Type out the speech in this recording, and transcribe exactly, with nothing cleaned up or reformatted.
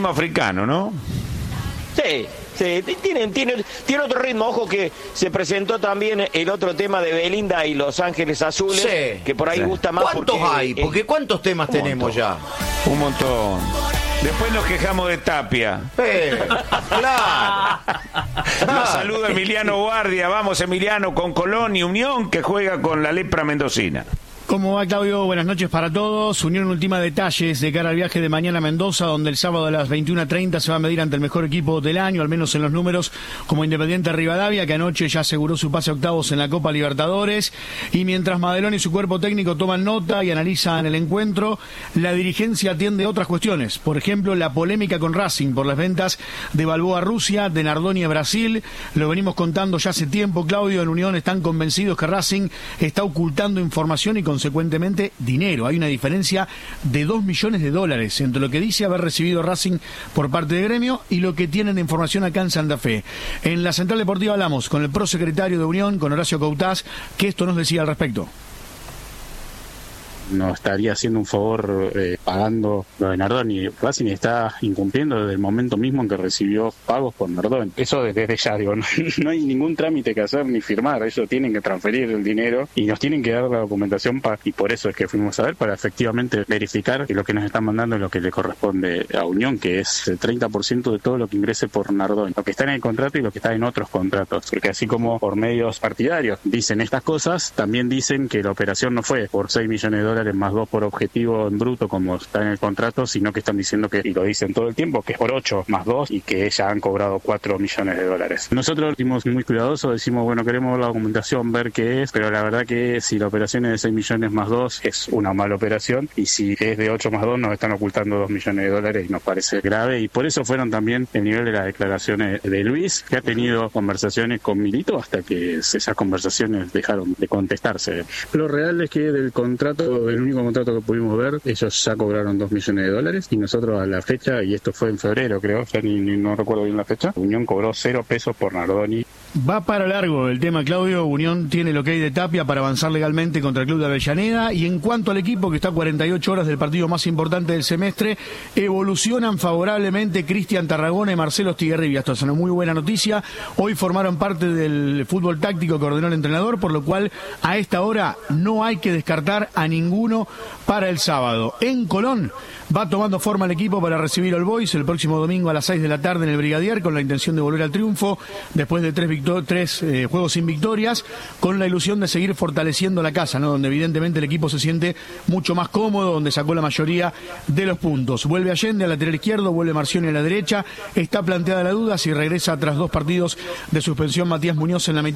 ritmo africano, ¿no? Sí, sí, tiene, tiene, tiene otro ritmo. Ojo que se presentó también el otro tema de Belinda y Los Ángeles Azules, sí, que por ahí sí. gusta más. ¿Cuántos porque, hay? Porque ¿cuántos temas tenemos montón. ya? Un montón. Después nos quejamos de Tapia. Eh, claro. Nos saluda Emiliano Guardia. Vamos, Emiliano, con Colón y Unión, que juega con la Lepra Mendocina. ¿Cómo va, Claudio? Buenas noches para todos. Unión ultima detalles de cara al viaje de mañana a Mendoza, donde el sábado a las veintiuna treinta se va a medir ante el mejor equipo del año, al menos en los números, como Independiente Rivadavia, que anoche ya aseguró su pase a octavos en la Copa Libertadores. Y mientras Madelón y su cuerpo técnico toman nota y analizan el encuentro, la dirigencia atiende otras cuestiones. Por ejemplo, la polémica con Racing por las ventas de Balboa a Rusia, de Nardoni a Brasil. Lo venimos contando ya hace tiempo, Claudio. En Unión están convencidos que Racing está ocultando información y con consecuentemente dinero. Hay una diferencia de dos millones de dólares entre lo que dice haber recibido Racing por parte de Gremio y lo que tienen de información acá en Santa Fe. En la Central Deportiva hablamos con el prosecretario de Unión, con Horacio Coutaz, que esto nos decía al respecto. No estaría haciendo un favor eh, pagando lo de Nardoni. Racing está incumpliendo desde el momento mismo en que recibió pagos por Nardoni. Eso desde ya, digo, no, no hay ningún trámite que hacer ni firmar. Ellos tienen que transferir el dinero y nos tienen que dar la documentación para, y por eso es que fuimos a ver, para efectivamente verificar que lo que nos están mandando es lo que le corresponde a Unión, que es el treinta por ciento de todo lo que ingrese por Nardoni. Lo que está en el contrato y lo que está en otros contratos. Porque así como por medios partidarios dicen estas cosas, también dicen que la operación no fue por seis millones de dólares más dos por objetivo en bruto como está en el contrato, sino que están diciendo que, y lo dicen todo el tiempo, que es por ocho más dos y que ya han cobrado cuatro millones de dólares. Nosotros fuimos muy cuidadosos, decimos, bueno, queremos ver la documentación, ver qué es, pero la verdad que si la operación es de seis millones más dos es una mala operación, y si es de ocho más dos nos están ocultando dos millones de dólares y nos parece grave, y por eso fueron también el nivel de las declaraciones de Luis, que ha tenido conversaciones con Milito hasta que esas conversaciones dejaron de contestarse. Lo real es que del contrato, el único contrato que pudimos ver, ellos ya cobraron dos millones de dólares y nosotros a la fecha, y esto fue en febrero creo, ya ni, ni no recuerdo bien la fecha, Unión cobró cero pesos por Nardoni. Va para largo el tema, Claudio. Unión tiene lo que hay de Tapia para avanzar legalmente contra el club de Avellaneda, y en cuanto al equipo, que está a cuarenta y ocho horas del partido más importante del semestre, evolucionan favorablemente Cristian Tarragona y Marcelo Stiguerribia. Esto es una muy buena noticia. Hoy formaron parte del fútbol táctico que ordenó el entrenador, por lo cual a esta hora no hay que descartar a ninguno para el sábado. En Colón va tomando forma el equipo para recibir al Boys el próximo domingo a las seis de la tarde en el Brigadier, con la intención de volver al triunfo después de tres, victor- tres eh, juegos sin victorias, con la ilusión de seguir fortaleciendo la casa, ¿no? Donde evidentemente el equipo se siente mucho más cómodo, donde sacó la mayoría de los puntos. Vuelve Allende al lateral izquierdo, vuelve Marcioni a la derecha. Está planteada la duda si regresa tras dos partidos de suspensión Matías Muñoz en la mitad